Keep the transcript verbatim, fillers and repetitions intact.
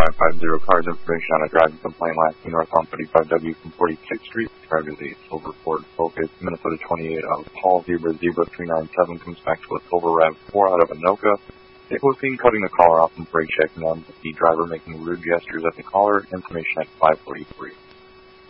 five five zero. Cars information on a driving complaint last seen north on thirty-five W from forty-sixth Street. Driver is a silver Ford Focus, Minnesota twenty-eight out of Paul Zebra Zebra three nine seven, comes back to a silver RAV four out of Anoka. It was seen cutting the caller off and brake checking on the driver making rude gestures at the caller. Information at five forty-three.